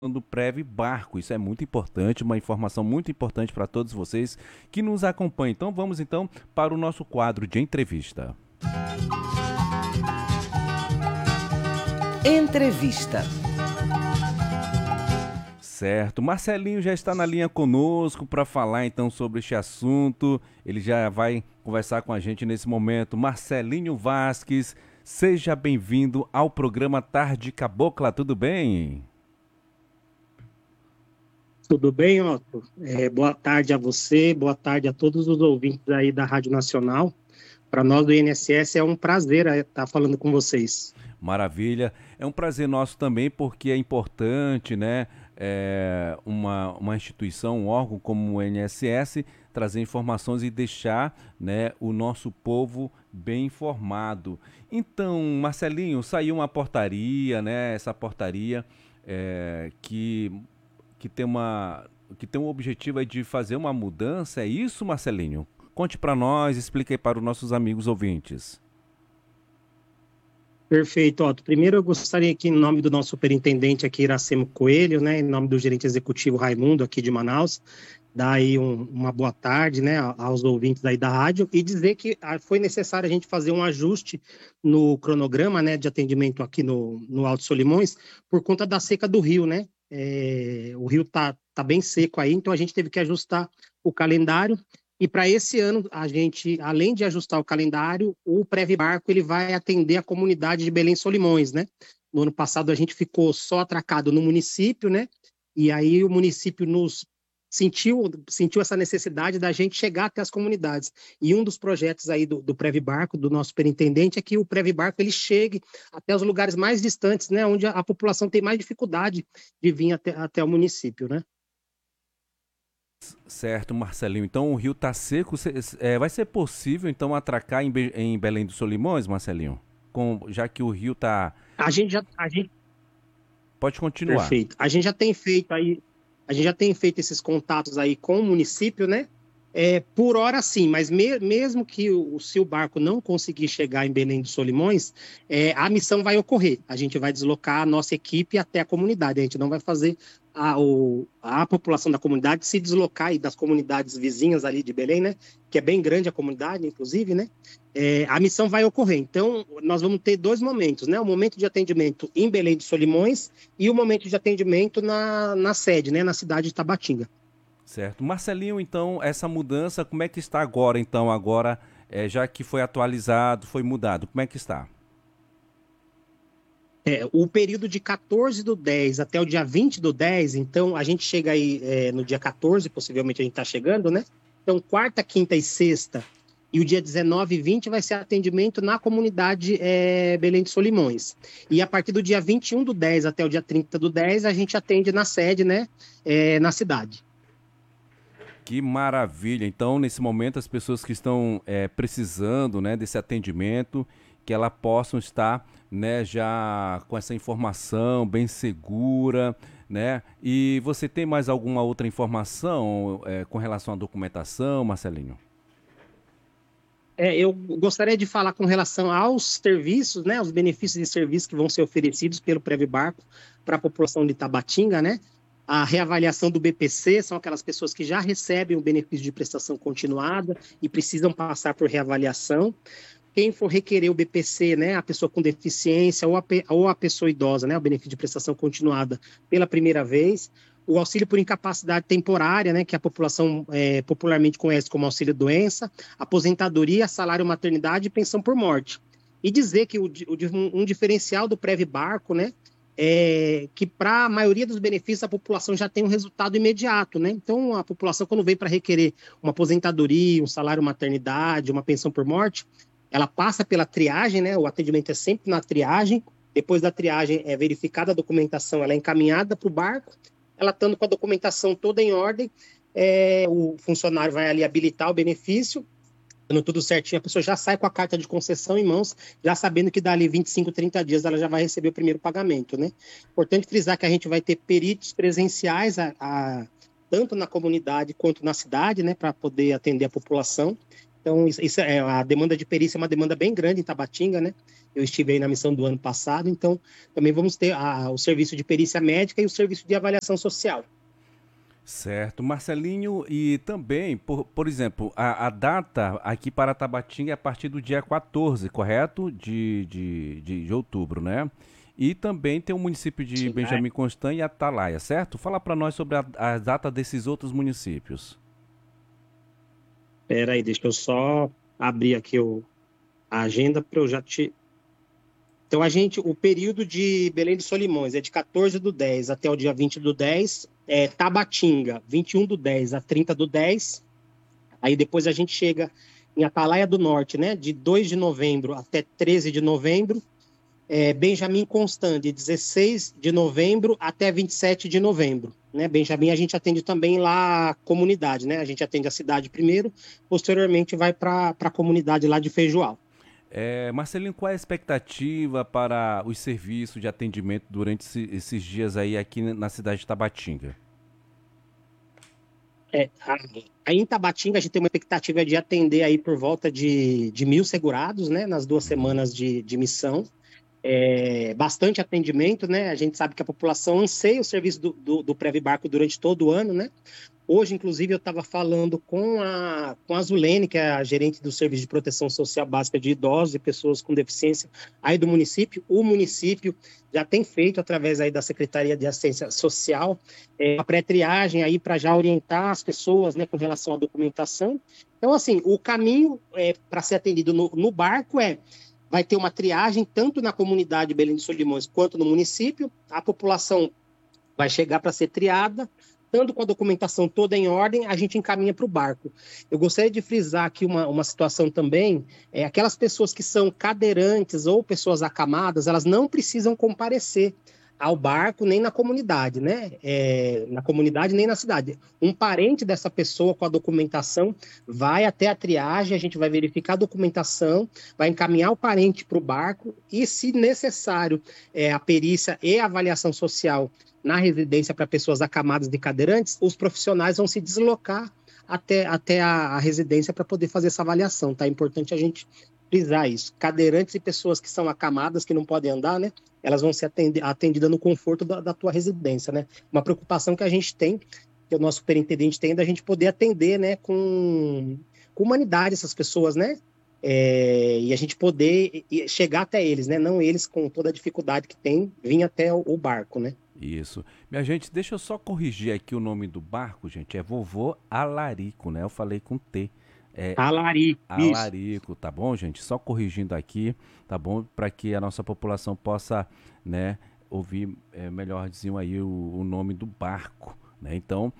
do Prev Barco. Isso é muito importante, uma informação muito importante para todos vocês que nos acompanham. Então vamos então para o nosso quadro de entrevista. Entrevista. Certo, Marcelinho já está na linha conosco para falar então sobre este assunto. Ele já vai conversar com a gente nesse momento. Marcelinho Vasques, seja bem-vindo ao programa Tarde Cabocla, tudo bem? Tudo bem, Otto? Boa tarde a você, boa tarde a todos os ouvintes aí da Rádio Nacional. Para nós do INSS é um prazer estar falando com vocês. Maravilha, é um prazer nosso também porque é importante, né, uma instituição, um órgão como o INSS trazer informações e deixar, né, o nosso povo bem informado. Então, Marcelinho, saiu uma portaria, né, essa portaria que tem um objetivo aí de fazer uma mudança, é isso, Marcelinho? Conte para nós, explique aí para os nossos amigos ouvintes. Perfeito, Otto. Primeiro eu gostaria aqui, em nome do nosso superintendente aqui, Iracema Coelho, né, em nome do gerente executivo Raimundo aqui de Manaus, dar aí uma boa tarde, né, aos ouvintes aí da rádio e dizer que foi necessário a gente fazer um ajuste no cronograma, né, de atendimento aqui no Alto Solimões por conta da seca do rio, né? O rio tá bem seco aí, então a gente teve que ajustar o calendário. E para esse ano, a gente, além de ajustar o calendário, o Prev Barco ele vai atender a comunidade de Belém Solimões, né? No ano passado a gente ficou só atracado no município, né? E aí o município sentiu essa necessidade da gente chegar até as comunidades. E um dos projetos aí do Prev Barco, do nosso superintendente, é que o Prev Barco ele chegue até os lugares mais distantes, né? Onde a população tem mais dificuldade de vir até o município, né? Certo, Marcelinho. Então o rio está seco. Vai ser possível então atracar em Belém dos Solimões, Marcelinho? Já que o rio está. A gente Pode continuar. Perfeito. A gente já tem feito esses contatos aí com o município, né? Por hora sim, mas mesmo que se o barco não conseguir chegar em Belém dos Solimões, a missão vai ocorrer. A gente vai deslocar a nossa equipe até a comunidade. A gente não vai fazer a população da comunidade se deslocar aí das comunidades vizinhas ali de Belém, né? Que é bem grande a comunidade, inclusive, né? A missão vai ocorrer. Então, nós vamos ter dois momentos, né? O momento de atendimento em Belém dos Solimões e o momento de atendimento na sede, né? Na cidade de Tabatinga. Certo. Marcelinho, então, essa mudança, como é que está agora, então, já que foi atualizado, foi mudado, como é que está? O período de 14/10 até o dia 20/10, então a gente chega aí no dia 14, possivelmente a gente está chegando, né? Então, quarta, quinta e sexta, e o dia 19 e 20 vai ser atendimento na comunidade Belém de Solimões. E a partir do dia 21/10 até o dia 30/10, a gente atende na sede, né? Na cidade. Que maravilha! Então, nesse momento, as pessoas que estão precisando, né, desse atendimento, que elas possam estar, né, já com essa informação bem segura, né? E você tem mais alguma outra informação com relação à documentação, Marcelinho? Eu gostaria de falar com relação aos serviços, né, os benefícios de serviço que vão ser oferecidos pelo Prev Barco para a população de Tabatinga, né? A reavaliação do BPC são aquelas pessoas que já recebem o benefício de prestação continuada e precisam passar por reavaliação. Quem for requerer o BPC, né, a pessoa com deficiência ou a pessoa idosa, né, o benefício de prestação continuada pela primeira vez. O auxílio por incapacidade temporária, né, que a população popularmente conhece como auxílio-doença, aposentadoria, salário maternidade e pensão por morte. E dizer que um diferencial do Prev Barco, né, que para a maioria dos benefícios a população já tem um resultado imediato, né? Então a população quando vem para requerer uma aposentadoria, um salário maternidade, uma pensão por morte, ela passa pela triagem, né? O atendimento é sempre na triagem. Depois da triagem é verificada a documentação, ela é encaminhada para o barco. Ela estando com a documentação toda em ordem, o funcionário vai ali habilitar o benefício. Dando tudo certinho, a pessoa já sai com a carta de concessão em mãos, já sabendo que dali 25, 30 dias ela já vai receber o primeiro pagamento, né? Importante frisar que a gente vai ter peritos presenciais tanto na comunidade quanto na cidade, né, para poder atender a população. Então, a demanda de perícia é uma demanda bem grande em Tabatinga, né? Eu estive aí na missão do ano passado, então também vamos ter o serviço de perícia médica e o serviço de avaliação social. Certo, Marcelinho, e também, por exemplo, a data aqui para Tabatinga é a partir do dia 14, correto? De outubro, né? E também tem o município de Sim, Benjamin Constant e Atalaia, certo? Fala para nós sobre a data desses outros municípios. espera aí, deixa eu só abrir aqui a agenda para eu já te... Então, o período de Belém de Solimões é de 14/10 até o dia 20/10, Tabatinga, 21/10 a 30/10. Aí depois a gente chega em Atalaia do Norte, né, de 2 de novembro até 13 de novembro. Benjamin Constant, de 16 de novembro até 27 de novembro. Né? Benjamin a gente atende também lá a comunidade, né? A gente atende a cidade primeiro, posteriormente vai para a comunidade lá de Feijoal. Marcelinho, qual é a expectativa para os serviços de atendimento durante esses dias aqui na cidade de Tabatinga? Aí em Tabatinga a gente tem uma expectativa de atender aí por volta de 1.000 segurados, né? Nas 2 semanas de missão. Bastante atendimento, né? A gente sabe que a população anseia o serviço do Previbarco durante todo o ano, né? Hoje, inclusive, eu estava falando com a Zulene, que é a gerente do Serviço de Proteção Social Básica de Idosos e Pessoas com Deficiência aí do município. O município já tem feito, através aí da Secretaria de Assistência Social, a pré-triagem aí para já orientar as pessoas, né, com relação à documentação. Então, assim, o caminho para ser atendido no barco vai ter uma triagem tanto na comunidade Belém de Solimões quanto no município. A população vai chegar para ser triada, tanto com a documentação toda em ordem, a gente encaminha para o barco. Eu gostaria de frisar aqui uma situação também, aquelas pessoas que são cadeirantes ou pessoas acamadas, elas não precisam comparecer ao barco nem na comunidade, né? Na comunidade nem na cidade. Um parente dessa pessoa com a documentação vai até a triagem, a gente vai verificar a documentação, vai encaminhar o parente para o barco e, se necessário, a perícia e a avaliação social na residência para pessoas acamadas de cadeirantes, os profissionais vão se deslocar até a residência para poder fazer essa avaliação, tá? É importante a gente frisar isso. Cadeirantes e pessoas que são acamadas, que não podem andar, né? Elas vão ser atendidas no conforto da tua residência, né? Uma preocupação que a gente tem, que o nosso superintendente tem, da gente poder atender, né, com humanidade essas pessoas, né? E a gente poder chegar até eles, né? Não eles com toda a dificuldade que tem, vir até o barco, né? Isso. Minha gente, deixa eu só corrigir aqui o nome do barco, gente. É Vovô Alarico, né? Eu falei com T. Alarico, isso. Alarico, tá bom, gente? Só corrigindo aqui, tá bom? Para que a nossa população possa, né, ouvir melhorzinho aí o nome do barco, né?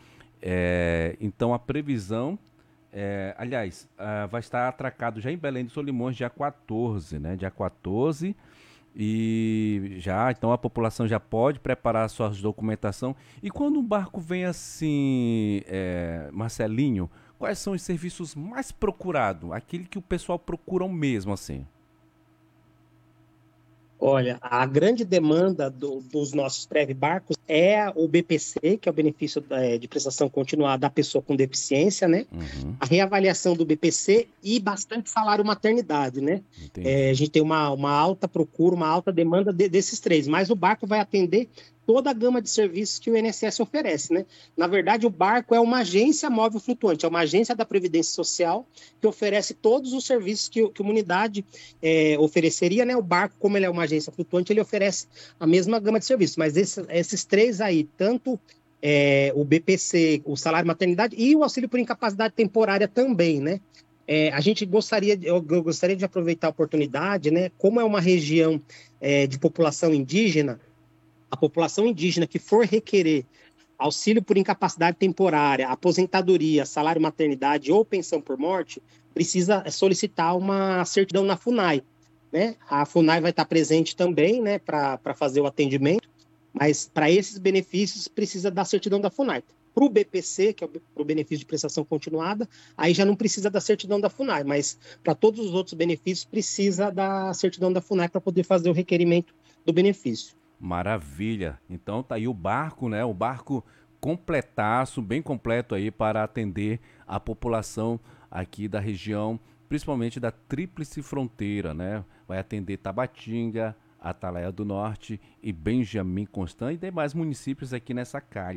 Então a previsão, aliás, vai estar atracado já em Belém de Solimões dia 14, né? Dia 14. E já, então a população já pode preparar a sua documentação. E quando um barco vem assim, Marcelinho, quais são os serviços mais procurados? Aquele que o pessoal procura mesmo, assim. Olha, a grande demanda dos nossos barcos é o BPC, que é o benefício de prestação continuada da pessoa com deficiência, né? Uhum, A reavaliação do BPC e bastante salário maternidade, né? A entendi. gente tem uma alta procura, uma alta demanda desses três, mas o barco vai atender toda a gama de serviços que o INSS oferece, né? Na verdade, o barco é uma agência móvel flutuante, é uma agência da Previdência Social que oferece todos os serviços que uma unidade ofereceria, né? O barco, como ele é uma agência flutuante, ele oferece a mesma gama de serviços, mas esses três aí, tanto o BPC, o salário maternidade e o auxílio por incapacidade temporária também, né? Eu gostaria de aproveitar a oportunidade, né? Como é uma região de população indígena, a população indígena que for requerer auxílio por incapacidade temporária, aposentadoria, salário maternidade ou pensão por morte, precisa solicitar uma certidão na FUNAI, né? A FUNAI vai estar presente também, né, para fazer o atendimento, mas para esses benefícios precisa da certidão da FUNAI. Para o BPC, que é o benefício de prestação continuada, aí já não precisa da certidão da FUNAI, mas para todos os outros benefícios precisa da certidão da FUNAI para poder fazer o requerimento do benefício. Maravilha. Então tá aí o barco, né? O barco completaço, bem completo aí para atender a população aqui da região principalmente da Tríplice Fronteira, né? Vai atender Tabatinga, Atalaia do Norte e Benjamin Constant e demais municípios aqui nessa calha.